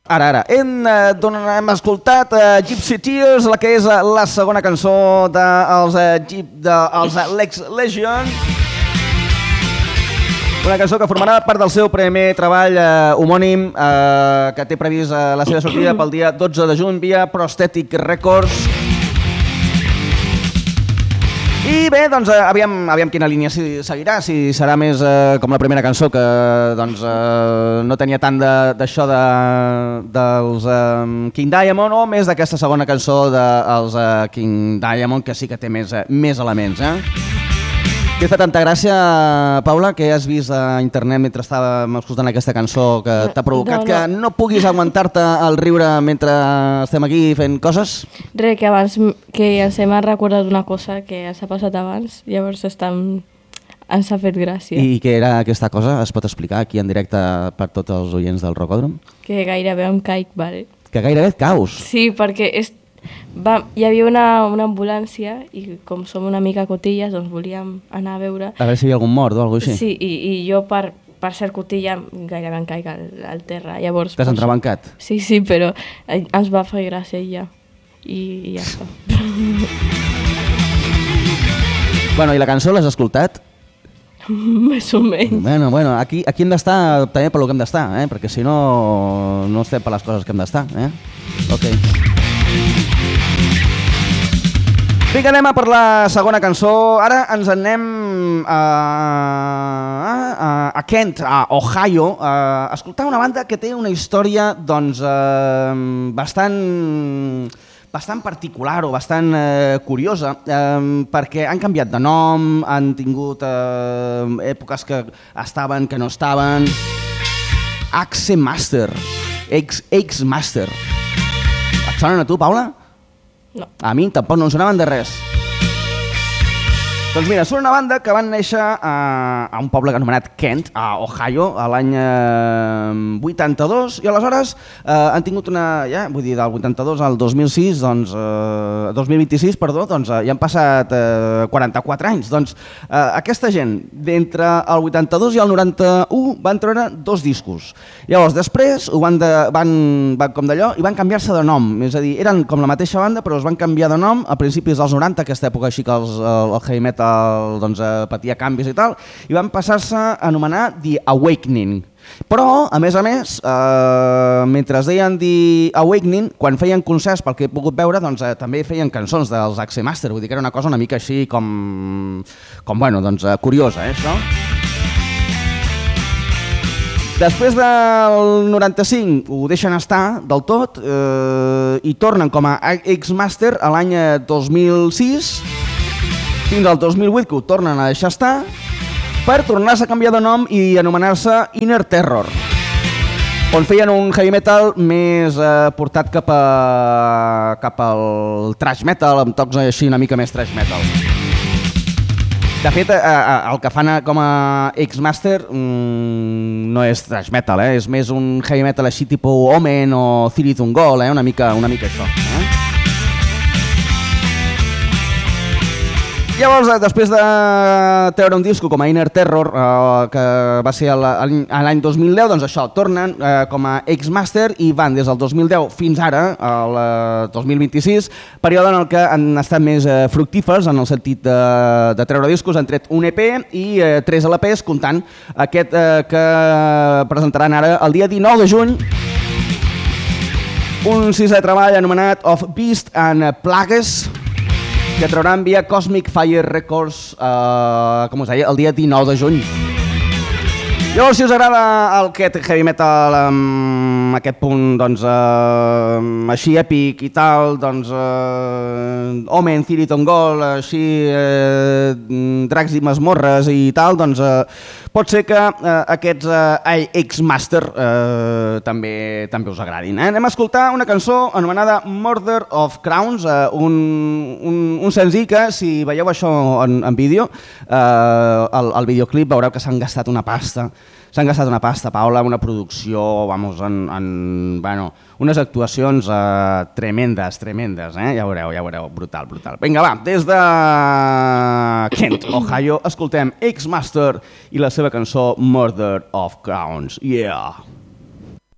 Ara. Hem escoltat Gypsy Tears, la que és la segona cançó dels Lex Legion. Una cançó que formarà part del seu primer treball homònim que té previst la seva sortida pel dia 12 de juny via Prosthetic Records. I bé, doncs aviam quina línia seguirà, si serà més com la primera cançó que no tenia tant d'això dels King Diamond o més d'aquesta segona cançó dels King Diamond que sí que té més elements. Què fa tanta gràcia, Paula, que has vist a internet mentre estàvem escoltant aquesta cançó que t'ha provocat que no puguis aguantar-te el riure mentre estem aquí fent coses? Res, que abans que ens hem recordat una cosa que s'ha passat abans, llavors ens ha fet gràcia. I què era aquesta cosa? Es pot explicar aquí en directe per tots els oients del Rocòdrom? Que gairebé em caic, vale? Que gairebé et caus? Sí, perquè hi havia una ambulància i com som una mica cotilles doncs volíem anar a veure... A veure si hi havia algun mort o alguna cosa així? Sí, i jo per ser cotilla gairebé em caic al terra. T'has entrebancat? Sí, però ens va fer gràcia i ja. I ja està. Bueno, i la cançó l'has escoltat? Més o menys. Bueno, aquí hem d'estar també per lo que hem d'estar, perquè si no estem per les coses que hem d'estar. Ok. Vinga, anem a per la segona cançó. Ara ens anem a Kent, a Ohio, a escoltar una banda que té una història bastant particular o bastant curiosa, perquè han canviat de nom, han tingut èpoques que estaven, que no estaven. Axe Master, X-Master. Et sonen a tu, Paula? No. A mi tampoc no em sonaven de res. Doncs mira, són una banda que van néixer a un poble anomenat Kent, a Ohio, a l'any 82, i aleshores han tingut del 82 al 2006, 2026, perdó, ja han passat 44 anys. Doncs aquesta gent, d'entre el 82 i el 91, van treure 2 discos. Llavors, després van com d'allò i van canviar-se de nom, és a dir, eren com la mateixa banda, però es van canviar de nom a principis dels 90, aquesta època així que el heavy metal patia canvis i tal, i van passar-se a anomenar The Awakening. Però, a més, mentre es deien The Awakening, quan feien concerts, pel que he pogut veure, també feien cançons dels Axe Master, vull dir que era una cosa una mica així curiosa, això. Després del 95 ho deixen estar del tot i tornen com a X-Master a l'any 2006, fins al 2008 que ho tornen a deixar estar, per tornar-se a canviar de nom i anomenar-se Inner Terror, on feien un heavy metal més portat cap al thrash metal, amb tocs així una mica més thrash metal. De fet, el que fan com a X-Master no és thrash metal, és més un heavy metal així tipus Omen o Theory of Ungol, una mica això. Llavors, després de treure un disco com a Inner Terror, que va ser l'any 2010, doncs això, tornen com a X-Master i van des del 2010 fins ara, al 2026, període en el que han estat més fructífers en el sentit de treure discos. Han tret un EP i 3 LPs, comptant aquest que presentaran ara el dia 19 de juny, un 6è treball anomenat Of Beast and Plagues, que trauran via Cosmic Fire Records el dia 19 de juny. Llavors, si us agrada aquest heavy metal amb aquest punt així èpic i tal, Omen, Theory of Ungol, així dracs i masmorres i tal, pot ser que aquests X-Master també us agradin. Anem a escoltar una cançó anomenada Murder of Crowns, un senzill que, si veieu això en vídeo, el videoclip, veureu que s'han gastat una pasta. S'han gastat una pasta, Paula, amb una producció, unes actuacions tremendes, ja veureu, brutal. Vinga, va, des de Kent, Ohio, escoltem X-Master i la seva cançó Murder of Crowns. Yeah!